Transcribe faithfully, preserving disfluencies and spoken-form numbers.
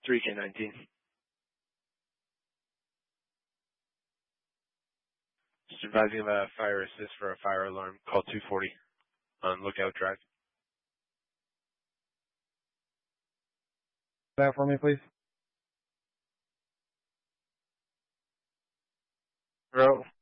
three K nineteen. Just advising of a fire assist for a fire alarm. Call two forty on Lookout Drive. That for me, please. Bro.